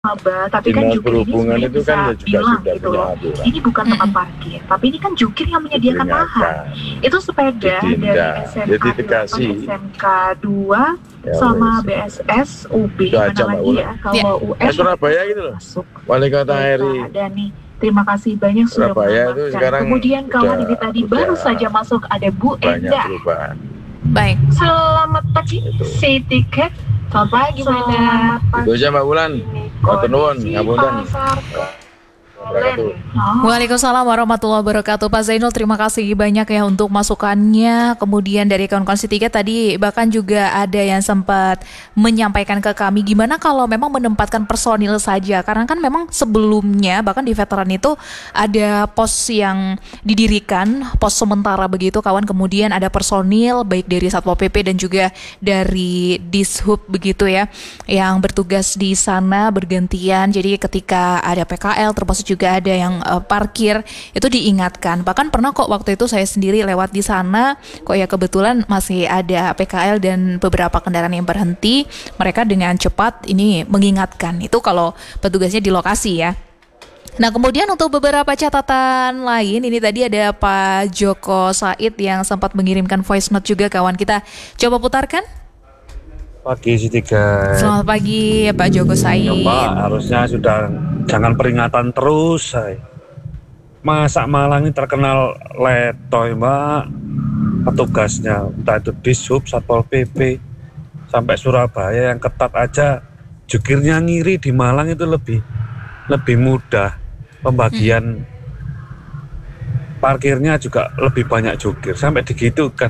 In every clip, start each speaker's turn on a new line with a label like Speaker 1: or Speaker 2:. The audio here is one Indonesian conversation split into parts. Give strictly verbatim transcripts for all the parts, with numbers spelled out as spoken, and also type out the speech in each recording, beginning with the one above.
Speaker 1: Aba, tapi kan
Speaker 2: Dinas
Speaker 1: jukir ini
Speaker 2: Perhubungan
Speaker 1: sebenarnya
Speaker 2: itu
Speaker 1: bisa
Speaker 2: kan ya juga
Speaker 1: bilang
Speaker 2: sudah
Speaker 1: gitu
Speaker 2: punya
Speaker 1: loh,
Speaker 2: aturan.
Speaker 1: ini bukan tempat
Speaker 3: Mhm.
Speaker 1: parkir, tapi ini kan jukir yang menyediakan lahan.
Speaker 2: Diperingatkan,
Speaker 1: Itu sepeda dari
Speaker 2: ditindak,
Speaker 1: S M
Speaker 2: ya
Speaker 1: A delapan,
Speaker 2: dikasih.
Speaker 1: S M K dua,
Speaker 2: Ya
Speaker 1: sama
Speaker 2: wes.
Speaker 1: B S S, U B,
Speaker 2: Itu aja
Speaker 1: mana
Speaker 2: Mbak
Speaker 1: lagi
Speaker 2: Ulan.
Speaker 1: ya, kalau U
Speaker 2: Nah,
Speaker 1: N
Speaker 2: Surabaya gitu loh,
Speaker 1: masuk.
Speaker 2: wali kota
Speaker 1: Baik
Speaker 2: Heri.
Speaker 1: Pak Dhani, terima kasih banyak sudah
Speaker 2: Surabaya itu
Speaker 1: menambahkan.
Speaker 2: sekarang
Speaker 1: Kemudian kawan
Speaker 2: udah,
Speaker 1: ini tadi
Speaker 2: udah
Speaker 1: baru saja masuk ada Bu
Speaker 2: banyak
Speaker 1: Endah.
Speaker 2: perubahan.
Speaker 3: Baik.
Speaker 1: Selamat pagi,
Speaker 2: Itu.
Speaker 1: si tiket. Selamat pagi, Bu Endah. Selamat pagi.
Speaker 2: Itu aja Mbak Ulan. Matur nuwun,
Speaker 1: Kondisi
Speaker 2: ngapunten.
Speaker 1: pasar
Speaker 2: Wabarakatuh.
Speaker 1: Oh.
Speaker 3: Waalaikumsalam warahmatullahi wabarakatuh. Pak Zainul, terima kasih banyak ya untuk masukannya. Kemudian dari kawan-kawan si tiket tadi bahkan juga ada yang sempat menyampaikan ke kami gimana kalau memang menempatkan personil saja. Karena kan memang sebelumnya bahkan di veteran itu ada pos yang didirikan, pos sementara begitu kawan. Kemudian ada personil baik dari Satpol P P dan juga dari Dishub begitu ya, yang bertugas di sana bergantian. Jadi ketika ada P K L termasuk juga ada yang uh, parkir itu diingatkan. Bahkan pernah kok waktu itu saya sendiri lewat di sana kok ya kebetulan masih ada P K L dan beberapa kendaraan yang berhenti, mereka dengan cepat ini mengingatkan. Itu kalau petugasnya di lokasi ya. Nah kemudian untuk beberapa catatan lain, ini tadi ada Pak Joko Said yang sempat mengirimkan voice note juga kawan, kita coba putarkan.
Speaker 4: Pagi si tiga.
Speaker 3: Selamat pagi ya Pak Joko Said.
Speaker 4: Ya, Pak, harusnya sudah jangan peringatan terus, say. Masa Malang ini terkenal letoy, Mbak. Petugasnya, entah itu Dishub, Satpol P P, sampai Surabaya yang ketat aja, jukirnya ngiri. Di Malang itu lebih lebih mudah. Pembagian hmm. parkirnya juga lebih banyak jukir, sampai digitukan.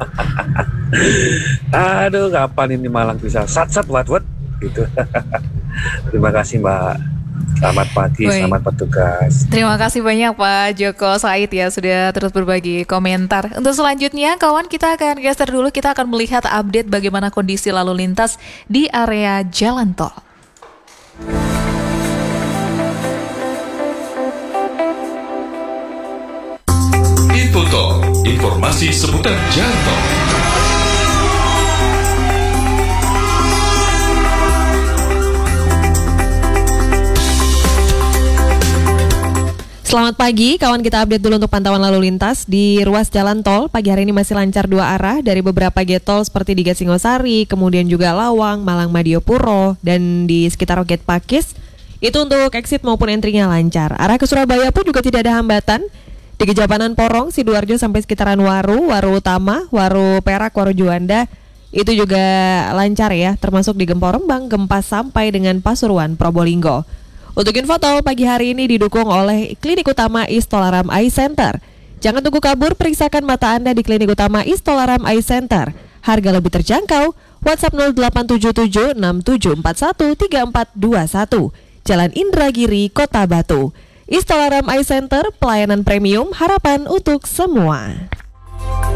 Speaker 4: Aduh, kapan ini Malang bisa sat-sat wat-wat gitu. Terima kasih Mbak. Selamat pagi,
Speaker 3: Baik.
Speaker 4: Selamat petugas.
Speaker 3: Terima kasih banyak Pak Joko Said ya sudah terus berbagi komentar. Untuk selanjutnya kawan, kita akan geser dulu, kita akan melihat update bagaimana kondisi lalu lintas di area jalan tol.
Speaker 5: Info Tol, informasi seputar jalan tol.
Speaker 6: Selamat pagi, kawan, kita update dulu untuk pantauan lalu lintas di ruas jalan tol. Pagi hari ini masih lancar dua arah dari beberapa gate tol seperti di Singosari, kemudian juga Lawang, Malang Madiopuro, dan di sekitar Gate Pakis. Itu untuk exit maupun entry-nya lancar. Arah ke Surabaya pun juga tidak ada hambatan. Di Kejapanan Porong, Sidoarjo sampai sekitaran Waru, Waru Utama, Waru Perak, Waru Juanda, itu juga lancar ya, termasuk di Gemporembang, Gempas sampai dengan Pasuruan, Probolinggo. Untuk info tol pagi hari ini didukung oleh Klinik Utama Istolaram Eye Center. Jangan tunggu kabur, periksakan mata Anda di Klinik Utama Istolaram Eye Center. Harga lebih terjangkau, WhatsApp nol delapan tujuh tujuh enam tujuh empat satu tiga empat dua satu, Jalan Indragiri, Kota Batu. Istolaram Eye Center, pelayanan premium, harapan untuk semua.